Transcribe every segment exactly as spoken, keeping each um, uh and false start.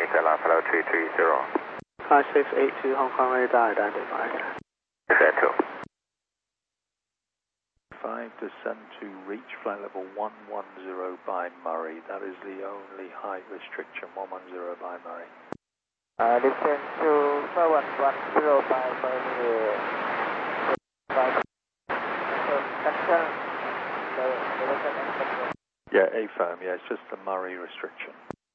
Nicola, follow three three zero. five six eight two Hong Kong radar identified. Settle. five descend to reach flight level one one zero by Murray. That is the only height restriction, one one zero by Murray. Uh, descend to one one zero by Murray. By Yeah, A firm, yeah, it's just the Murray restriction.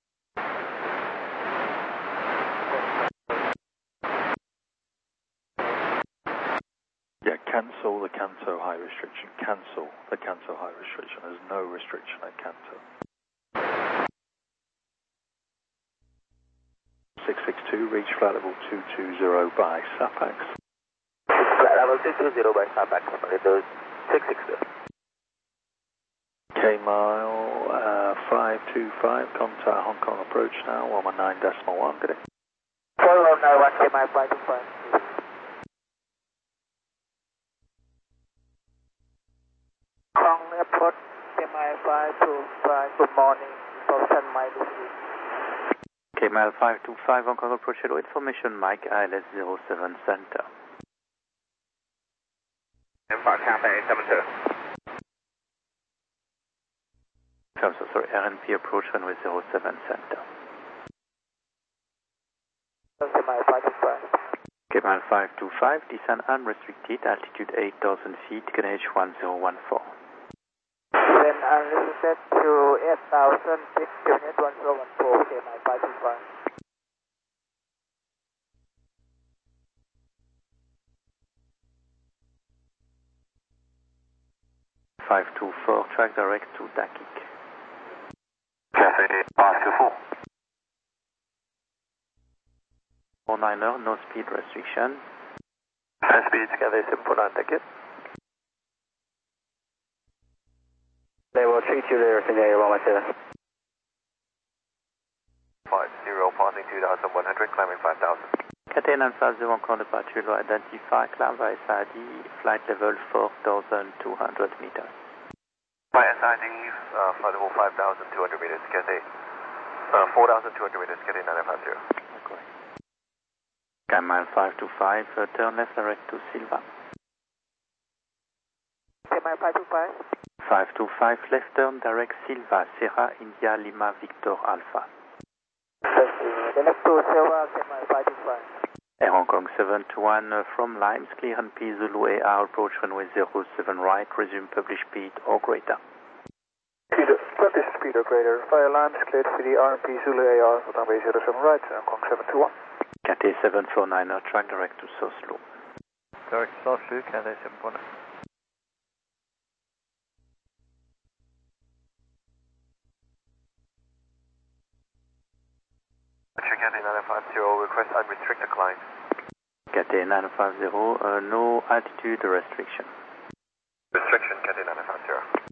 Yeah, cancel the Canto high restriction. Cancel the Canto high restriction. There's no restriction at Canto. six six two, reach flight level two two zero by SAPAX. Flight level two two zero by SAPAX. Windows six six two. K mile uh, five two five, contact Hong Kong approach now, one one nine decimal one, good day. four one nine one K mile five two five. Hong Kong Airport, K mile five two five, good morning, thousand mile distance. K mile five two five Hong Kong approach, hello, information Mike I L S zero seven center. Inbound Cathay seven two. I'm so sorry, R N P approach runway zero seven center. K mile five two five. K mile five two five, descend unrestricted, altitude eight thousand feet, K H one zero one four. Then unrestricted to eight thousand feet, K H one zero one four, K mile five two five. five two four, track direct to Dakik. Cathay five two four. four niner, no speed restriction. High speed, Cathay seven four nine, Dakik. They will treat you there, Senior one one seven. five zero, passing two thousand one hundred, climbing five thousand. Cathay nine five zero, Hong Kong departure, will identify, climb by S I D, flight level four thousand two hundred meters. By S I D, uh, flight level five thousand two hundred meters, Cathay uh, four thousand two hundred meters, Cathay nine five zero. Okay. K mile five two five, uh, turn left direct to Silva. K mile five two five. five two five, left turn direct Silva, Sierra India Lima Victor Alpha. The next to Silva, K mile five two five. Air Hong Kong seven two one uh, from Limes, clear and P Zulu A R, approach runway zero seven right, resume published speed or greater. Published speed or greater, via Limes, cleared for the R and P Zulu A R, runway zero seven right, Hong Kong seven two one. Cathay seven four nine, track direct to Soslo. Direct to Soslo, Cathay seven four nine. Cathay nine five zero, request unrestricted climb. Cathay nine five zero, uh, no altitude restriction. Restriction, Cathay nine five zero.